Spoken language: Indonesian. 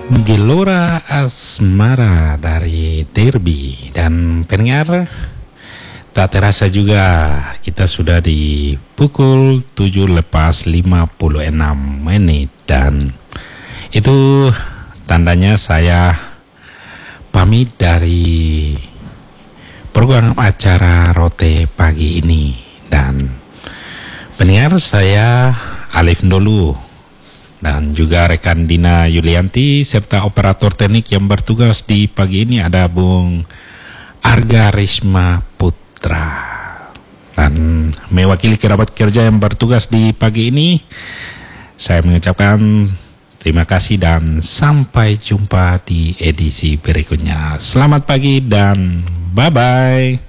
Gelora Asmara dari Derby. Dan pendengar, tak terasa juga kita sudah di pukul 7:56 dan itu tandanya saya pamit dari program acara Rote pagi ini. Dan pendengar, saya Alif Ndolu dan juga rekan Dina Yulianti serta operator teknik yang bertugas di pagi ini ada Bung Arga Risma Putra. Dan mewakili kerabat kerja yang bertugas di pagi ini, saya mengucapkan terima kasih dan sampai jumpa di edisi berikutnya. Selamat pagi dan bye-bye.